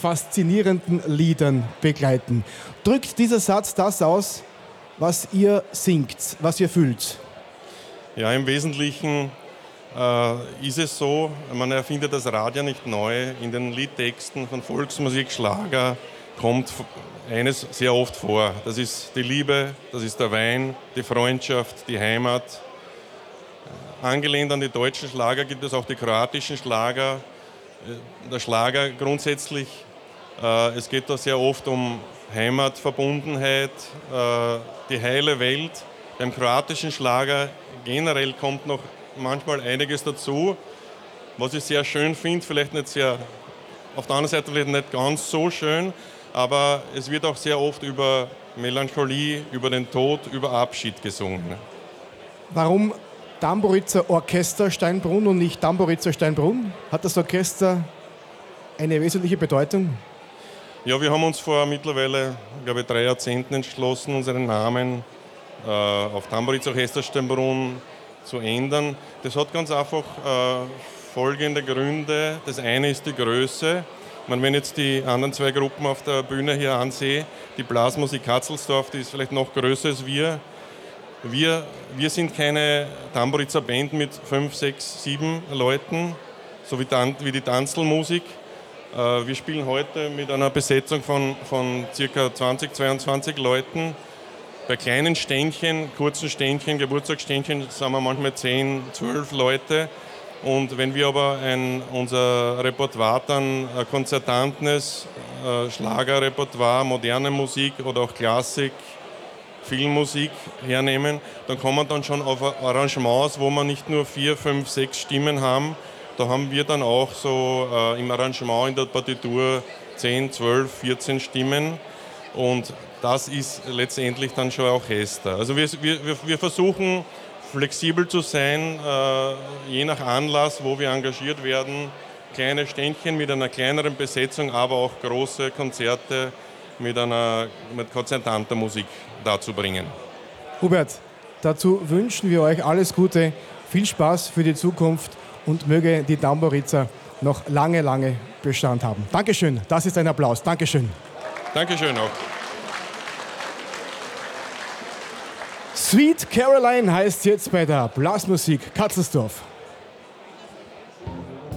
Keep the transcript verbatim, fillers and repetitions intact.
faszinierenden Liedern begleiten. Drückt dieser Satz das aus, was ihr singt, was ihr fühlt? Ja, im Wesentlichen äh, ist es so, man erfindet das Rad ja nicht neu. In den Liedtexten von Volksmusik, Schlager kommt eines sehr oft vor. Das ist die Liebe, das ist der Wein, die Freundschaft, die Heimat. Angelehnt an die deutschen Schlager gibt es auch die kroatischen Schlager. Der Schlager grundsätzlich, äh, es geht da sehr oft um Heimatverbundenheit, äh, die heile Welt. Beim kroatischen Schlager generell kommt noch manchmal einiges dazu, was ich sehr schön finde, vielleicht nicht sehr, auf der anderen Seite vielleicht nicht ganz so schön, aber es wird auch sehr oft über Melancholie, über den Tod, über Abschied gesungen. Warum Tamburitzer Orchester Steinbrunn und nicht Tamburitzer Steinbrunn? Hat das Orchester eine wesentliche Bedeutung? Ja, wir haben uns vor mittlerweile, glaube ich, drei Jahrzehnten entschlossen, unseren Namen äh, auf Tamburitzer Orchester Steinbrunn zu ändern. Das hat ganz einfach äh, folgende Gründe. Das eine ist die Größe. Ich meine, wenn ich jetzt die anderen zwei Gruppen auf der Bühne hier ansehe, die Blasmusik Katzelsdorf, die ist vielleicht noch größer als wir. Wir, wir sind keine Tamburitzer Band mit fünf, sechs, sieben Leuten, so wie, Tan- wie die Tanzelmusik. Äh, wir spielen heute mit einer Besetzung von, von ca. zwanzig, zweiundzwanzig Leuten. Bei kleinen Ständchen, kurzen Ständchen, Geburtstagsständchen sind wir manchmal zehn, zwölf Leute. Und wenn wir aber ein, unser Repertoire dann ein konzertantes äh, Schlagerrepertoire, moderne Musik oder auch Klassik, Filmmusik hernehmen, dann kommen wir dann schon auf Arrangements, wo wir nicht nur vier, fünf, sechs Stimmen haben. Da haben wir dann auch so äh, im Arrangement in der Partitur zehn, zwölf, vierzehn Stimmen. Und das ist letztendlich dann schon Orchester. Also wir, wir, wir versuchen flexibel zu sein, äh, je nach Anlass, wo wir engagiert werden. Kleine Ständchen mit einer kleineren Besetzung, aber auch große Konzerte mit einer mit konzertanter Musik darzubringen. Hubert, dazu wünschen wir euch alles Gute, viel Spaß für die Zukunft und möge die Tamburitzer noch lange, lange Bestand haben. Dankeschön, das ist ein Applaus. Dankeschön. Dankeschön auch. Sweet Caroline heißt jetzt bei der Blasmusik Katzelsdorf.